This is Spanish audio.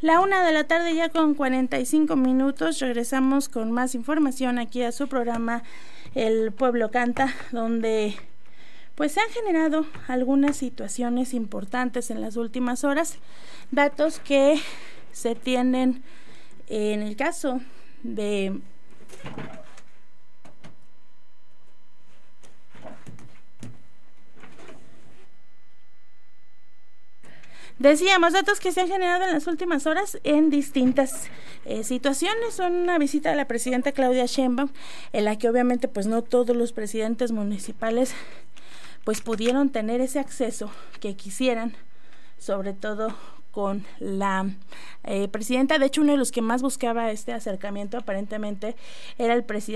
1:00 ya con 45 minutos. Regresamos con más información aquí a su programa El Pueblo Canta, donde pues se han generado algunas situaciones importantes en las últimas horas, datos que se tienen en el caso de datos que se han generado en las últimas horas en distintas situaciones. Son una visita de la presidenta Claudia Sheinbaum, en la que obviamente pues no todos los presidentes municipales pues pudieron tener ese acceso que quisieran, sobre todo con la presidenta. De hecho, uno de los que más buscaba este acercamiento aparentemente era el presidente